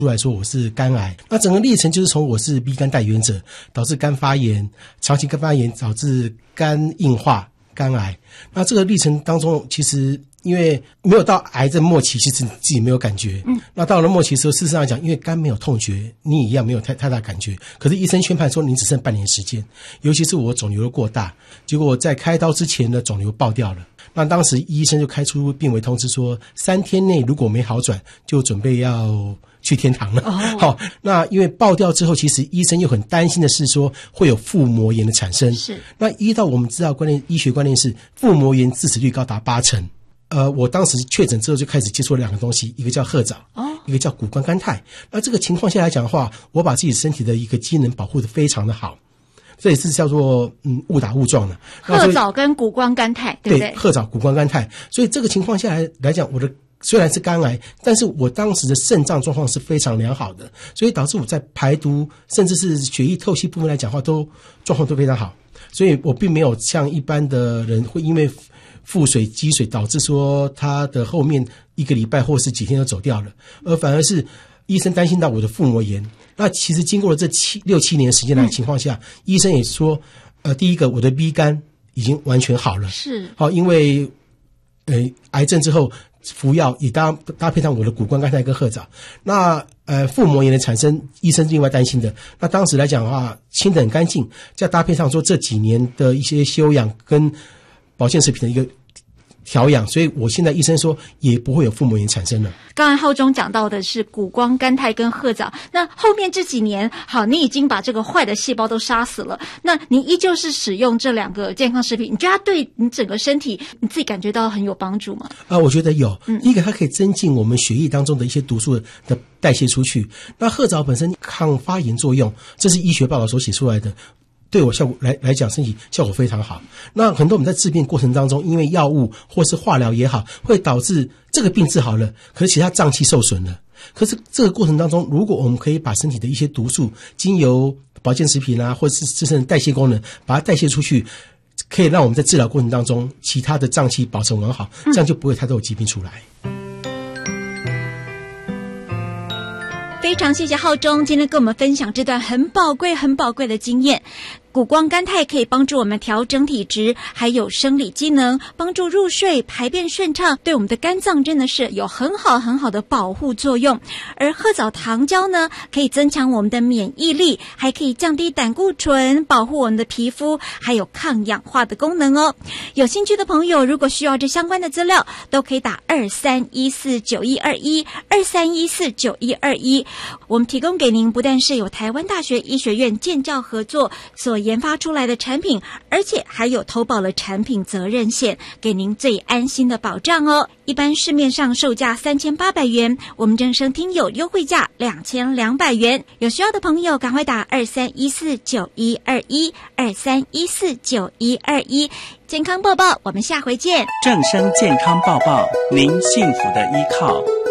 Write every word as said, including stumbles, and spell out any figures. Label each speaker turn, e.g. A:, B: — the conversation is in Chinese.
A: 出来说我是肝癌。那整个历程就是从我是 B 肝带原者，导致肝发炎，长期肝发炎导致肝硬化、肝癌。那这个历程当中，其实因为没有到癌症末期，其实你自己没有感觉。嗯，那到了末期的时候，事实上讲，因为肝没有痛觉，你一样没有太太大感觉。可是医生宣判说你只剩半年时间，尤其是我肿瘤过大，结果在开刀之前呢，肿瘤爆掉了。那当时医生就开出病危通知说，三天内如果没好转，就准备要去天堂了。好、哦，那因为爆掉之后，其实医生又很担心的是说会有腹膜炎的产生。是，那依照我们知道观念，医学观念是腹膜炎致死率高达八成。呃，我当时确诊之后就开始接触了两个东西，一个叫褐藻，哦，一个叫谷胱甘肽。那这个情况下来讲的话，我把自己身体的一个机能保护得非常的好，这也是叫做嗯误打误撞的。
B: 褐藻跟谷胱甘肽，对不对？
A: 对，褐藻、谷胱甘肽。所以这个情况下来来讲，我的虽然是肝癌，但是我当时的肾脏状况是非常良好的，所以导致我在排毒甚至是血液透析部分来讲的话，都状况都非常好。所以我并没有像一般的人会因为腹水积水导致说他的后面一个礼拜或是几天就走掉了，而反而是医生担心到我的腹膜炎。那其实经过了这七六七年的时间来的情况下、嗯、医生也说呃，第一个我的 B 肝已经完全好了，是好，因为呃癌症之后服药也搭搭配上我的谷胱甘肽跟褐藻。那呃腹膜炎的产生，医生另外担心的。那当时来讲的话，清得很干净，再搭配上说这几年的一些休养跟保健食品的一个调养，所以我现在医生说也不会有腹膜炎产生了。
B: 刚才浩中讲到的是谷胱甘肽跟褐藻，那后面这几年，好，你已经把这个坏的细胞都杀死了，那你依旧是使用这两个健康食品，你觉得它对你整个身体你自己感觉到很有帮助吗？
A: 啊、呃，我觉得有。嗯，第一个它可以增进我们血液当中的一些毒素的代谢出去。那褐藻本身抗发炎作用，这是医学报道所写出来的。对我效果来来讲，身体效果非常好。那很多我们在治病过程当中，因为药物或是化疗也好，会导致这个病治好了，可是其他脏器受损了。可是这个过程当中，如果我们可以把身体的一些毒素，经由保健食品啊，或是自身的代谢功能，把它代谢出去，可以让我们在治疗过程当中，其他的脏器保持完好，这样就不会太多有疾病出来。
B: 非常谢谢浩中今天跟我们分享这段很宝贵很宝贵的经验。谷胱甘肽可以帮助我们调整体质，还有生理机能，帮助入睡，排便顺畅，对我们的肝脏真的是有很好很好的保护作用。而褐藻糖胶呢，可以增强我们的免疫力，还可以降低胆固醇，保护我们的皮肤，还有抗氧化的功能哦。有兴趣的朋友，如果需要这相关的资料，都可以打二三一四九一二一 二三一四九一二一。我们提供给您不但是有台湾大学医学院建教合作所研发出来的产品，而且还有投保了产品责任险，给您最安心的保障哦。一般市面上售价三千八百元，我们正声听友优惠价两千两百元。有需要的朋友赶快打二三一四九一二一 二三一四九一二一。健康报报，我们下回见。
C: 正声健康报报，您幸福的依靠。